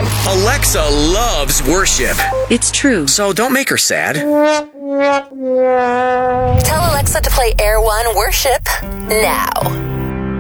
Alexa loves worship. It's true. So don't make her sad. Tell Alexa to play Air One Worship now.